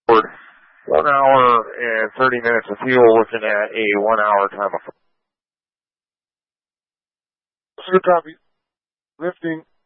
1 hour and 30 minutes of fuel, looking at a 1 hour time of. Good copy. Lifting.